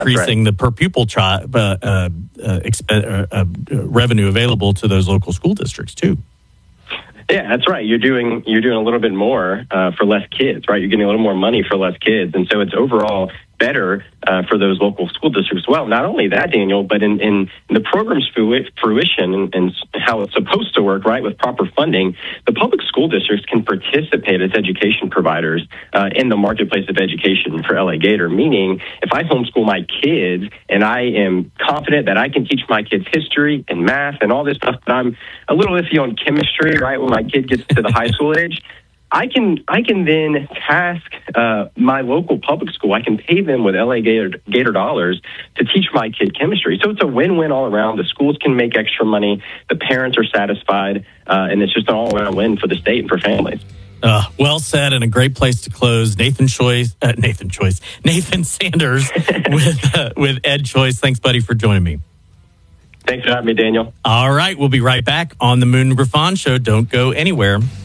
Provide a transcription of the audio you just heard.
increasing the per pupil revenue available to those local school districts too. Yeah, that's right. You're doing a little bit more for less kids, right? You're getting a little more money for less kids, and so it's overall better for those local school districts as well. Not only that, Daniel, but in the program's fruition and how it's supposed to work, right, with proper funding, the public school districts can participate as education providers in the marketplace of education for LA Gator, meaning if I homeschool my kids and I am confident that I can teach my kids history and math and all this stuff, but I'm a little iffy on chemistry, right, when my kid gets to the high school age, I can then task my local public school. I can pay them with LA Gator dollars to teach my kid chemistry. So it's a win-win all around. The schools can make extra money. The parents are satisfied. And it's just an all-around win for the state and for families. Well said, and a great place to close. Nathan Sanders with Ed Choice. Thanks, buddy, for joining me. Thanks for having me, Daniel. All right, we'll be right back on the Moon and Griffon Show. Don't go anywhere.